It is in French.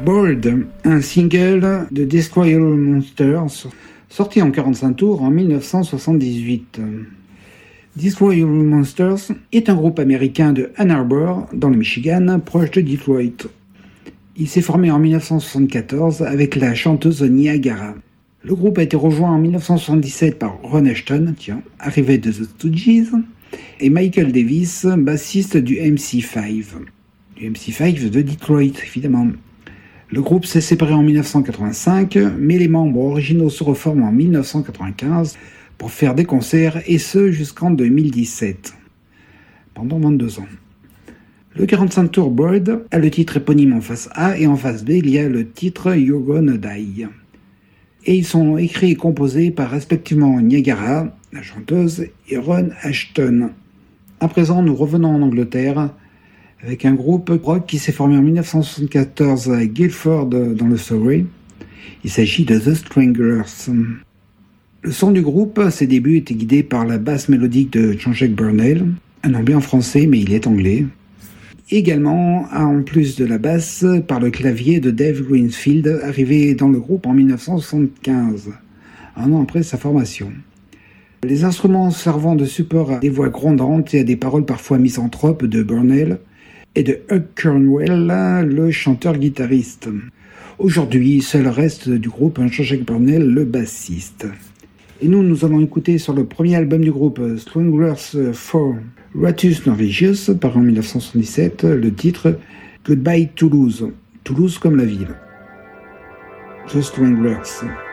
Bored, un single de Destroy All Monsters, sorti en 45 tours en 1978. Destroy All Monsters est un groupe américain de Ann Arbor, dans le Michigan, proche de Detroit. Il s'est formé en 1974 avec la chanteuse Niagara. Le groupe a été rejoint en 1977 par Ron Ashton, arrivé de The Stooges, et Michael Davis, bassiste du MC5. Du MC5 de Detroit, évidemment. Le groupe s'est séparé en 1985, mais les membres originaux se reforment en 1995 pour faire des concerts, et ce jusqu'en 2017, pendant 22 ans. Le 45 tours Bored a le titre éponyme en face A, et en face B, il y a le titre You're Gonna Die. Et ils sont écrits et composés par respectivement Niagara, la chanteuse, et Ron Ashton. À présent, nous revenons en Angleterre avec un groupe rock qui s'est formé en 1974 à Guildford dans le Surrey. Il s'agit de The Stranglers. Le son du groupe, à ses débuts, était guidé par la basse mélodique de Jean-Jacques Burnel, un nom bien français mais il est anglais. Également, en plus de la basse, par le clavier de Dave Greenfield, arrivé dans le groupe en 1975, un an après sa formation. Les instruments servant de support à des voix grondantes et à des paroles parfois misanthropes de Burnel et de Hugh Cornwell, le chanteur-guitariste. Aujourd'hui, seul reste du groupe Jean-Jacques Burnel, le bassiste. Et nous allons écouter sur le premier album du groupe, Stranglers for Ratus Norwegius, paru en 1977, le titre Goodbye Toulouse. Toulouse comme la ville. The Stranglers.